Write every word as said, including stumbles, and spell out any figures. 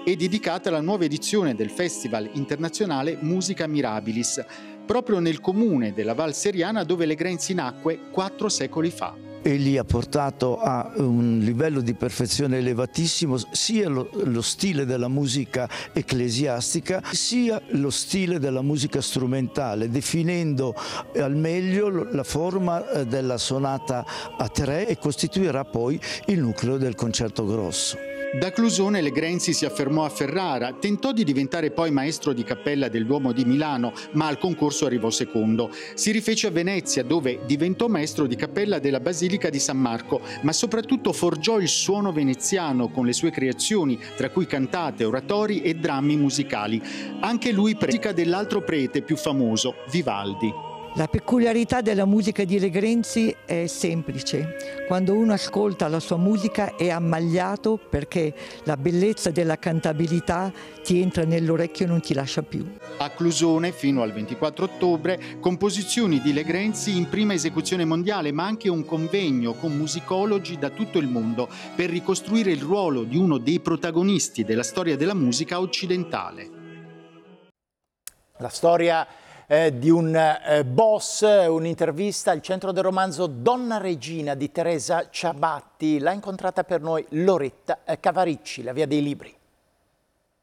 è dedicata alla nuova edizione del Festival internazionale Musica Mirabilis, proprio nel comune della Val Seriana dove Legrenzi nacque quattro secoli fa. E li ha portato a un livello di perfezione elevatissimo, sia lo, lo stile della musica ecclesiastica, sia lo stile della musica strumentale, definendo al meglio la forma della sonata a tre e costituirà poi il nucleo del concerto grosso. Da Clusone Legrenzi si affermò a Ferrara, tentò di diventare poi maestro di cappella del Duomo di Milano, ma al concorso arrivò secondo. Si rifece a Venezia, dove diventò maestro di cappella della Basilica di San Marco, ma soprattutto forgiò il suono veneziano con le sue creazioni, tra cui cantate, oratori e drammi musicali. Anche lui predica dell'altro prete più famoso, Vivaldi. La peculiarità della musica di Legrenzi è semplice. Quando uno ascolta la sua musica è ammagliato perché la bellezza della cantabilità ti entra nell'orecchio e non ti lascia più. A Clusone, fino al ventiquattro ottobre, composizioni di Legrenzi in prima esecuzione mondiale, ma anche un convegno con musicologi da tutto il mondo per ricostruire il ruolo di uno dei protagonisti della storia della musica occidentale. La storia Eh, di un eh, boss, un'intervista al centro del romanzo Donna Regina di Teresa Ciabatti. L'ha incontrata per noi Loretta eh, Cavaricci, la Via dei Libri.